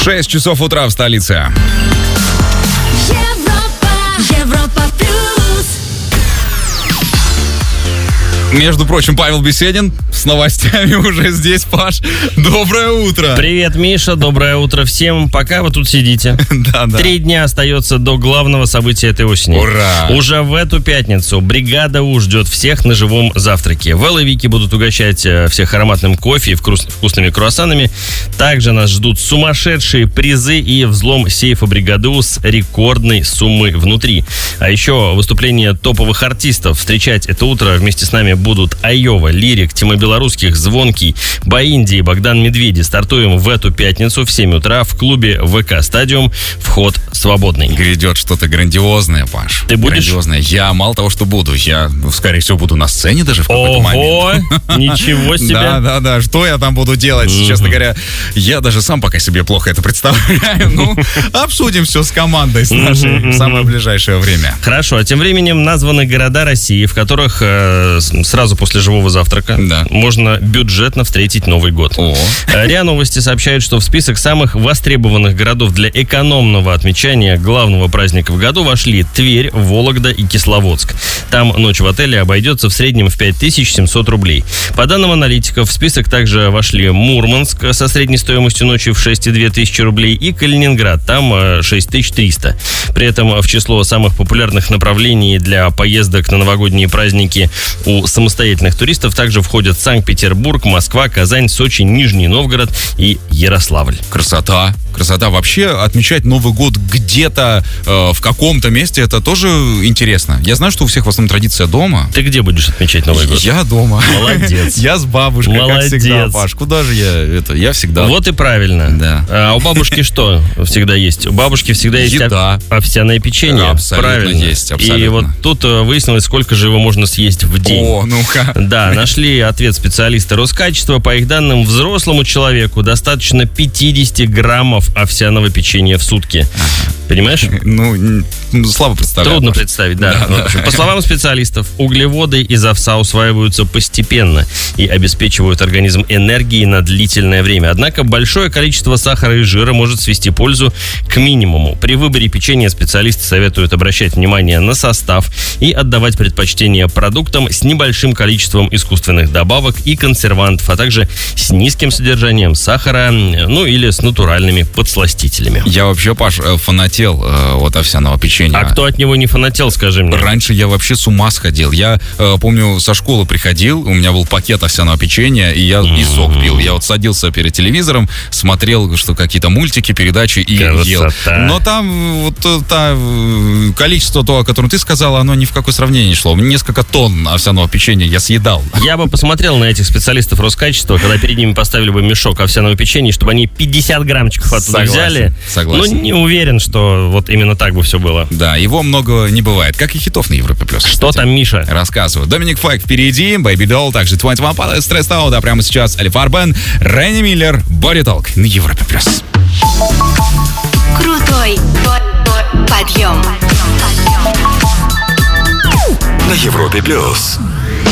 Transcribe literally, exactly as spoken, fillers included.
шесть часов утра в столице. Европа, Европа плюс. Между прочим, Павел Беседин с новостями уже здесь. Паш, доброе утро. Привет, Миша, доброе утро всем. Пока вы тут сидите. Да, да. Три дня остается до главного события этой осени. Ура! Уже в эту пятницу бригада У ждет всех на живом завтраке. В Элла-Вики будут угощать э, всех ароматным кофе и вкус- вкусными круассанами. Также нас ждут сумасшедшие призы и взлом сейфа бригады У с рекордной суммой внутри. А еще выступление топовых артистов. Встречать это утро вместе с нами будут Айова, Лирик, Тима Белорусских, Звонкий, Баинди и Богдан Медведи. Стартуем в эту пятницу в семь утра в клубе ВК Стадиум. Вход свободный. Грядет что-то грандиозное, Паш. Ты будешь? Грандиозное. Я мало того, что буду, я, ну, скорее всего, буду на сцене даже в какой-то Ого! момент. Ничего себе! Да, да, да. Что я там буду делать? Честно говоря, я даже сам пока себе плохо это представляю. Ну, обсудим все с командой, с нашей в самое ближайшее время. Хорошо, а тем временем названы города России, в которых э, с- сразу после живого завтрака Да. можно бюджетно встретить Новый год. О. Э, РИА Новости сообщают, что в список самых востребованных городов для экономного отмечания главного праздника в году вошли Тверь, Вологда и Кисловодск. Там ночь в отеле обойдется в среднем в пять тысяч семьсот рублей. По данным аналитиков, в список также вошли Мурманск со средней стоимостью ночи в шесть и две тысячи рублей и Калининград, там э, шесть тысяч триста. При этом в число самых популярных направлений для поездок на новогодние праздники у самостоятельных туристов также входят Санкт-Петербург, Москва, Казань, Сочи, Нижний Новгород и Ярославль. Красота. Красота. Вообще отмечать Новый год где-то э, в каком-то месте, это тоже интересно. Я знаю, что у всех в основном традиция дома. Ты где будешь отмечать Новый год? Я дома. Молодец. Я с бабушкой, Молодец. как всегда, Паш. Куда же я? Это, я всегда... Вот и правильно. Да. А у бабушки что всегда есть? У бабушки всегда есть Еда. ов- овсяное печенье. Абсолютно Правильно. есть, И абсолютно. вот тут э, выяснилось, сколько же его можно съесть в день. О, ну-ка. Да, нашли ответ специалиста Роскачества. По их данным, взрослому человеку достаточно пятьдесят граммов овсяного печенья в сутки. Понимаешь? Ну, н- ну, слабо представляю. Трудно Паш. представить, да. Да, Ну, да. По словам специалистов, углеводы из овса усваиваются постепенно и обеспечивают организм энергией на длительное время. Однако большое количество сахара и жира может свести пользу к минимуму. При выборе печенья специалисты советуют обращать внимание на состав и отдавать предпочтение продуктам с небольшим количеством искусственных добавок и консервантов, а также с низким содержанием сахара, ну или с натуральными подсластителями. Я вообще, Паш, э, фанател э, от овсяного печенья. А кто от него не фанател, скажи мне? Раньше я вообще с ума сходил. Я э, помню, со школы приходил, у меня был пакет овсяного печенья, и я и сок пил. Я вот садился перед телевизором, смотрел, что какие-то мультики, передачи и Красота. ел. Но там вот э, та, э, количество то, о котором ты сказала, оно ни в какое сравнение не шло. Несколько тонн овсяного печенья я съедал. Я бы посмотрел на этих специалистов Роскачества, когда перед ними поставили бы мешок овсяного печенья, чтобы они пятьдесят граммчиков оттуда Согласен, взяли. согласен. Ну, не уверен, что вот именно так бы все было. Да, его много не бывает, как и хитов на Европе плюс. Что кстати. там, Миша? Рассказываю. Доминик Файк впереди, Baby Doll, также двадцать один падает стресс аут, а прямо сейчас Элиф Арбен, Ренни Миллер, Body Talk на Европе плюс. Крутой подъем. На Европе плюс.